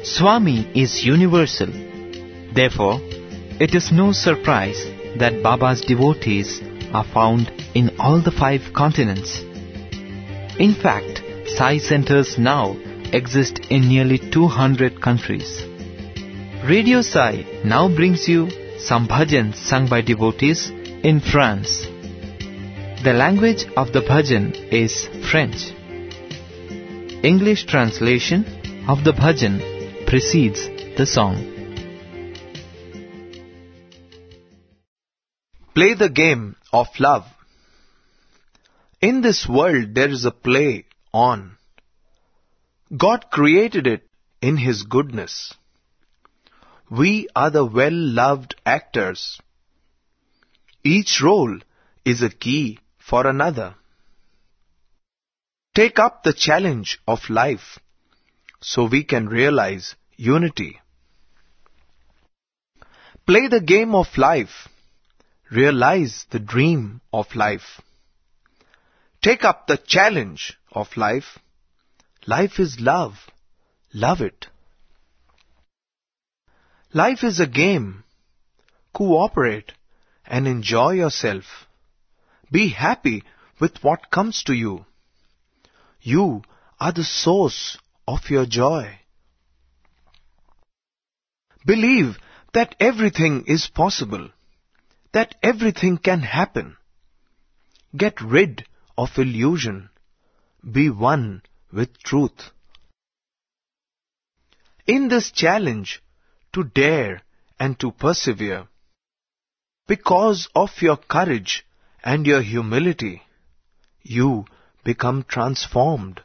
Swami is universal. Therefore, it is no surprise that Baba's devotees are found in all the 5 continents. In fact, Sai centers now exist in nearly 200 countries. Radio Sai now brings you some bhajans sung by devotees in France. The language of the bhajan is French. English translation of the bhajan precedes the song. Play the game of love. In this world there is a play on. God created it in His goodness. We are the well-loved actors. Each role is a key for another. Take up the challenge of life so we can realize unity. Play the game of life. Realize the dream of life. Take up the challenge of life. Life is love. Love it. Life is a game. Cooperate and enjoy yourself. Be happy with what comes to you. You are the source of your joy. Believe that everything is possible, that everything can happen. Get rid of illusion. Be one with truth. In this challenge, to dare and to persevere, because of your courage and your humility, you become transformed.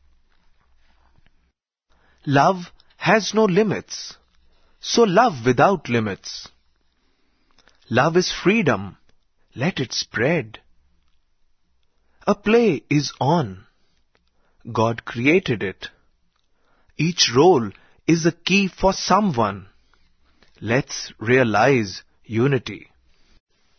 Love has no limits, so love without limits. Love is freedom, let it spread. A play is on. God created it. Each role is a key for someone. Let's realize unity.